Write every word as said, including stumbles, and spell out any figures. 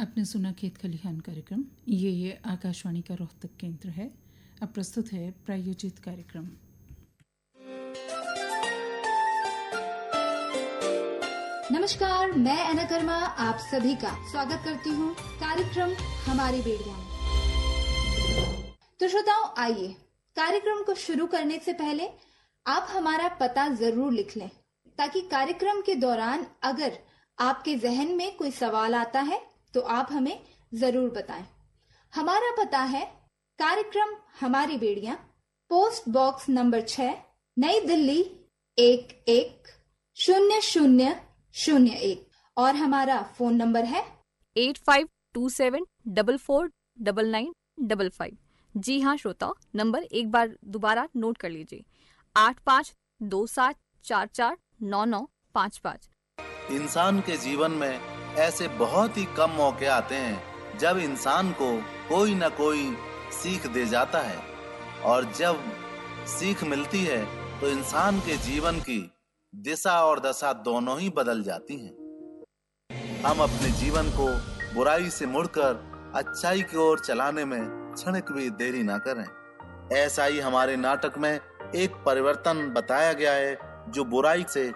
आपने सुना खेत खलिहान कार्यक्रम। ये ये आकाशवाणी का रोहतक केंद्र है। अब प्रस्तुत है प्रायोजित कार्यक्रम। नमस्कार, मैं अना कर्मा आप सभी का स्वागत करती हूँ कार्यक्रम हमारी बेड़ियां में। तो श्रोताओं, आइए कार्यक्रम को शुरू करने से पहले आप हमारा पता जरूर लिख लें, ताकि कार्यक्रम के दौरान अगर आपके जहन में कोई सवाल आता है तो आप हमें जरूर बताएं। हमारा पता है कार्यक्रम हमारी बेड़ियां, पोस्ट बॉक्स नंबर छह, नई दिल्ली एक एक शून्य शून्य शून्य एक, और हमारा फोन नंबर है eight five to seven double four double nine double five. जी हाँ श्रोताओ, नंबर एक बार दोबारा नोट कर लीजिए, आठ पाँच दो सात चार चार नौ नौ पाँच पाँच। इंसान के जीवन में ऐसे बहुत ही कम मौके आते हैं जब इंसान को कोई न कोई सीख दे जाता है, और जब सीख मिलती है तो इंसान के जीवन की दिशा और दशा दोनों ही बदल जाती हैं। हम अपने जीवन को बुराई से मुड़कर अच्छाई की ओर चलाने में क्षणिक भी देरी ना करें। ऐसा ही हमारे नाटक में एक परिवर्तन बताया गया है जो बुराई से